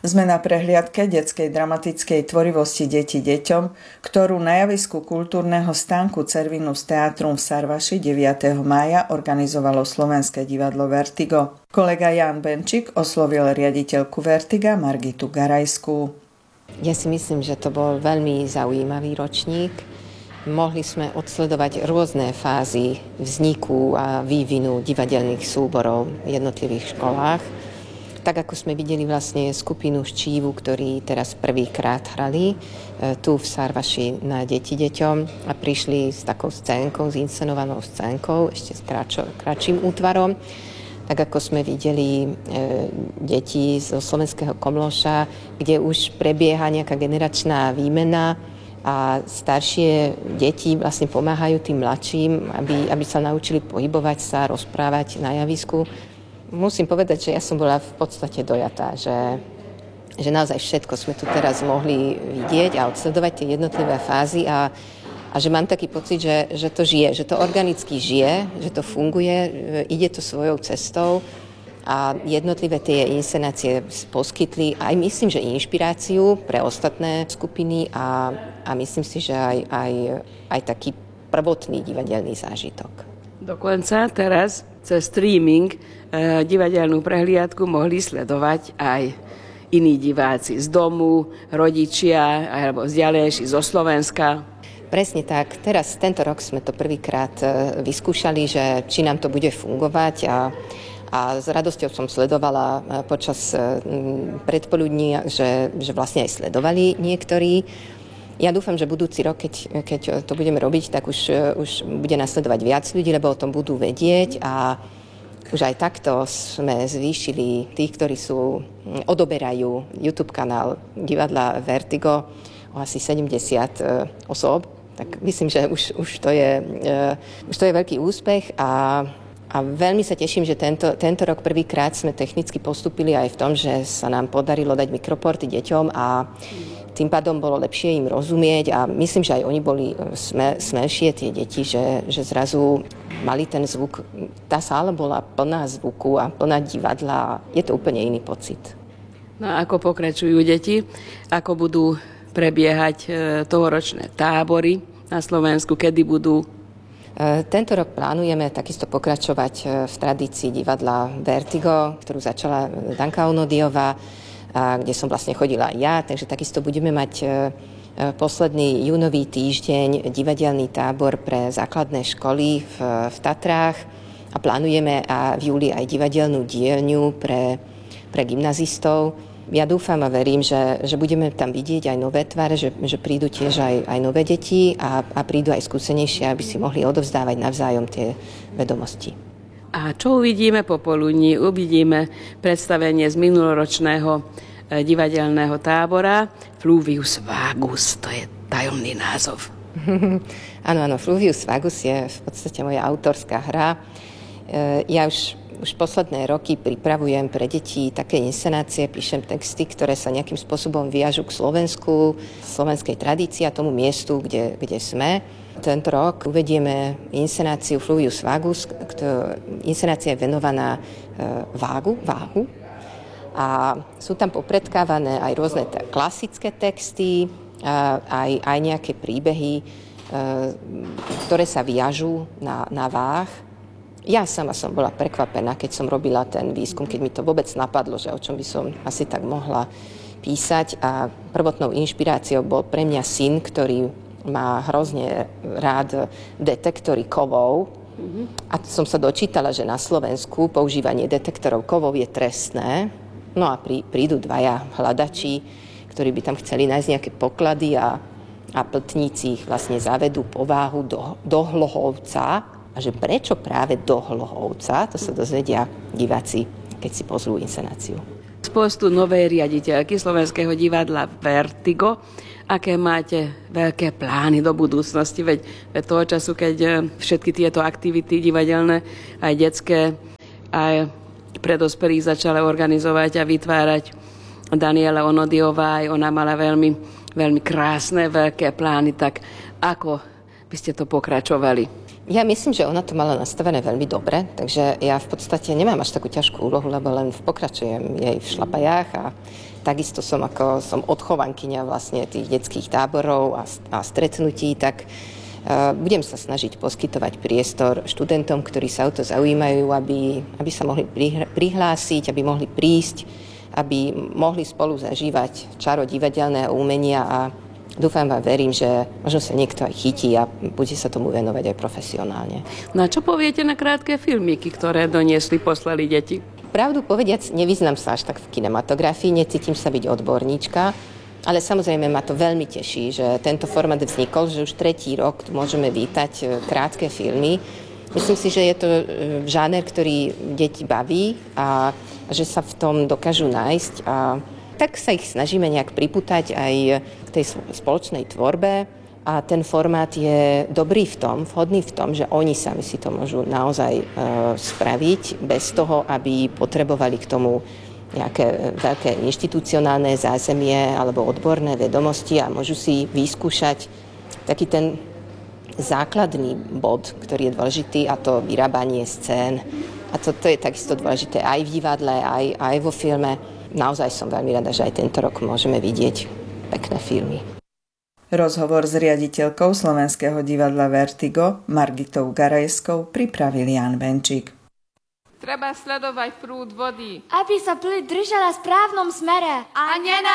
Sme na prehliadke detskej dramatickej tvorivosti Deti deťom, ktorú na javisku kultúrneho stánku Cervinus Teatrum v Sarvaši 9. mája organizovalo Slovenské divadlo Vertigo. Kolega Ján Benčík oslovil riaditeľku Vertiga Margitu Garajskú. Ja si myslím, že to bol veľmi zaujímavý ročník. Mohli sme odsledovať rôzne fázy vzniku a vývinu divadelných súborov v jednotlivých školách. Tak ako sme videli vlastne skupinu Ščívu, ktorí teraz prvýkrát hrali tu v Sarvaši na Deti deťom a prišli s takou scénkou, s inscenovanou scénkou, ešte s kratším útvarom. Tak ako sme videli deti zo Slovenského Komloša, kde už prebieha nejaká generačná výmena a staršie deti vlastne pomáhajú tým mladším, aby sa naučili pohybovať sa, rozprávať na javisku. Musím povedať, že ja som bola v podstate dojatá, že naozaj všetko sme tu teraz mohli vidieť a odsledovať tie jednotlivé fázy a že mám taký pocit, že to žije, že to organicky žije, že to funguje, ide to svojou cestou a jednotlivé tie inscenácie poskytli aj myslím, že inšpiráciu pre ostatné skupiny a myslím si, že aj taký prvotný divadelný zážitok. Dokonca teraz cez streaming divadelnú prehliadku mohli sledovať aj iní diváci z domu, rodičia alebo vzdialenejší zo Slovenska. Presne tak. Teraz tento rok sme to prvýkrát vyskúšali, že či nám to bude fungovať a s radosťou som sledovala počas predpoludní, že vlastne aj sledovali niektorí. Ja dúfam, že budúci rok, keď to budeme robiť, tak už bude nasledovať viac ľudí, lebo o tom budú vedieť a už aj takto sme zvýšili tých, ktorí odoberajú YouTube kanál divadla Vertigo o asi 70 osôb. Tak myslím, že už to je veľký úspech a veľmi sa teším, že tento rok prvýkrát sme technicky postupili aj v tom, že sa nám podarilo dať mikroporty deťom a tým pádom bolo lepšie im rozumieť a myslím, že aj oni boli smelšie tie deti, že zrazu mali ten zvuk. Tá sála bola plná zvuku a plná divadla. Je to úplne iný pocit. No a ako pokračujú deti? Ako budú prebiehať tohoročné tábory na Slovensku? Kedy budú? Tento rok plánujeme takisto pokračovať v tradícii divadla Vertigo, ktorú začala Danka Onodiová, kde som vlastne chodila aj ja, takže takisto budeme mať posledný júnový týždeň divadelný tábor pre základné školy v Tatrách a plánujeme v júli aj divadelnú dielňu pre gymnazistov. Ja dúfam a verím, že budeme tam vidieť aj nové tváre, že prídu tiež aj nové deti a prídu aj skúsenejšie, aby si mohli odovzdávať navzájom tie vedomosti. A čo uvidíme popoludní? Uvidíme predstavenie z minuloročného divadelného tábora Fluvius Vagus, to je tajomný názov. Áno, Fluvius Vagus je v podstate moja autorská hra. Ja už posledné roky pripravujem pre deti také inscenácie, píšem texty, ktoré sa nejakým spôsobom viažu k Slovensku, slovenskej tradícii a tomu miestu, kde sme. Tento rok uvedieme inscenáciu Fluvius Vagus, inscenácia je venovaná váhu a sú tam popredkávané aj rôzne klasické texty, aj nejaké príbehy, ktoré sa viažú na váh. Ja sama som bola prekvapená, keď som robila ten výskum, keď mi to vôbec napadlo, že o čom by som asi tak mohla písať a prvotnou inšpiráciou bol pre mňa syn, ktorý má hrozne rád detektory kovov. A som sa dočítala, že na Slovensku používanie detektorov kovov je trestné. No a prídu dvaja hľadači, ktorí by tam chceli nájsť nejaké poklady a pltníci ich vlastne zavedú po váhu do Hlohovca. A že prečo práve do Hlohovca, to sa dozvedia diváci, keď si pozrú inscenáciu. Z postu novej riaditeľky Slovenského divadla Vertigo, aké máte veľké plány do budúcnosti, veď toho času, keď všetky tieto aktivity divadelné, aj detské, aj pre dospelých začala organizovať a vytvárať Daniela Onodiová, aj ona mala veľmi, veľmi krásne, veľké plány, tak ako by ste to pokračovali? Ja myslím, že ona to mala nastavené veľmi dobre, takže ja v podstate nemám až takú ťažkú úlohu, lebo len pokračujem jej v šlapajách a takisto som odchovankyňa vlastne tých detských táborov a stretnutí, tak budem sa snažiť poskytovať priestor študentom, ktorí sa o to zaujímajú, aby sa mohli prihlásiť, aby mohli prísť, aby mohli spolu zažívať čaro divadelného umenia a dúfam a verím, že možno sa niekto aj chytí a bude sa tomu venovať aj profesionálne. No a čo poviete na krátke filmiky, ktoré poslali deti? Pravdu povediac, nevyznám sa až tak v kinematografii, necítim sa byť odborníčka, ale samozrejme ma to veľmi teší, že tento formát vznikol, že už 3. rok tu môžeme vítať krátke filmy. Myslím si, že je to žáner, ktorý deti baví a že sa v tom dokážu nájsť a tak sa ich snažíme nejak pripútať aj k tej spoločnej tvorbe a ten formát je dobrý vhodný v tom, že oni sami si to môžu naozaj spraviť bez toho, aby potrebovali k tomu nejaké veľké inštitucionálne zázemie alebo odborné vedomosti a môžu si vyskúšať taký ten základný bod, ktorý je dôležitý, a to vyrábanie scén. A to je takisto dôležité aj v divadle, aj vo filme. Naozaj som veľmi rada, že aj tento rok môžeme vidieť pekné filmy. Rozhovor s riaditeľkou Slovenského divadla Vertigo Margitou Garajskou pripravil Jan Benčík. Treba sledovať prúd vody, aby sa plyť držala v správnom smere. A